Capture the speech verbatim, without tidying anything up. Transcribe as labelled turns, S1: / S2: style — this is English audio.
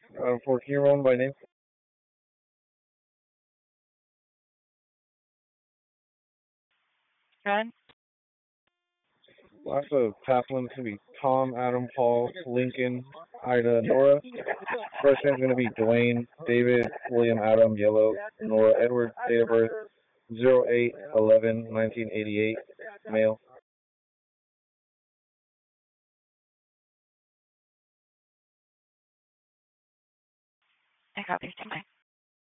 S1: Um, for can you roll by name?
S2: Run.
S1: Last of past one's gonna be Tom, Adam, Paul, Lincoln, Ida, Nora. First name's gonna be Dwayne, David, William, Adam, Yellow, Nora, Edward. Date of birth zero eight eleven nineteen eighty eight. Male.
S2: I copy to mine.